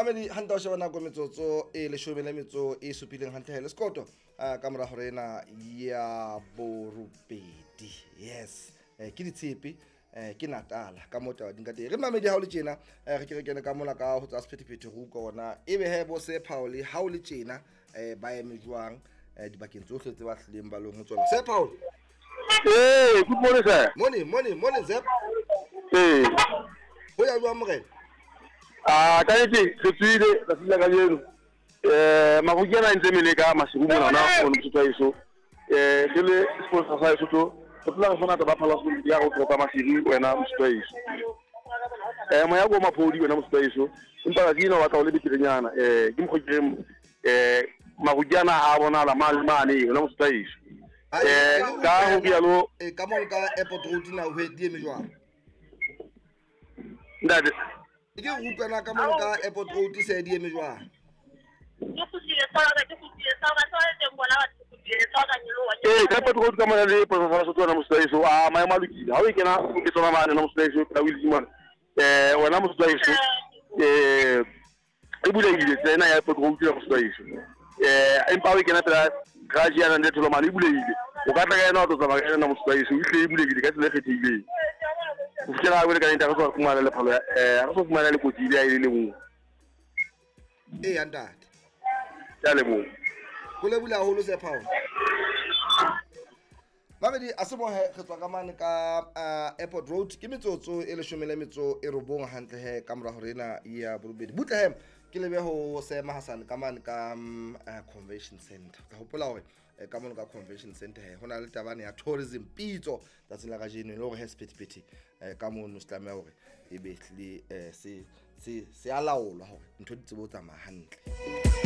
mamedi hanta o shebana go metsotso e leshome le metso e supileng hantle hele sekoto ka mora hore ena ya borupedi. Yes, ke ditshepe ke Natala ka mota dinka te re mamedi ha o le tjena re ke re kene ka mola ka ho tsa sephethephethe go uka ona ebe he bo se Paul ha o le tjena ba eme jwang dibakeng tsohle tse ba hlileng ba leng ho tsona se Paul. Good morning sir. Morning Zep. Ho ya jwang morena? Ka etse re tswile ka sila ka yeno makukena ntse mele ka masibu mona na o ntshwa iso ke le sponsor sa iso to tla re fana ta ba phala go ya go tloka masibu wena ntshwa iso moya go mapodi wena ntshwa iso empa ga dino ba tla o le bitirenyana ke mo go makukena a bona la mane wena ntshwa iso ka ho bialo ka mo ka airport road na ho die me jwang ndade ke rupana ka mo ka airport road se die me jwang ka airport road ka mona le professor Sotwana Mustaiso mai malukile ha o kena ke tsona mane na Mustaiso ka William wena Mustaiso e bulegile tsena ya airport road ya Mustaiso empa o kena tla garage ya nne tholo mane e bulegile o ka tla ka ena o tsamaya ka ena Mustaiso e hle e bulegile ka tsela kgethile o fela go le ka nta go tswa kumana le phalo go tswa kumana le kotsi ile ya ile mo ya ntate ya le mo go le bula holo se Paul mamedi a se mo he re tswa ka mane ka airport road ke metsotso e leshome le metso e robong hantle he ka mora hore ena ya borobedi butlehem ke lebe ho Sema Hassan ka mane ka convention center ka hopola hore ka mona ka convention center he hona le tabane ya tourism pitso tsa tsela ga jeno le hore he sephethephethe ka mona se tlameha hore e behle se alaolwa hore ntho di tsebo tsamaya hantle.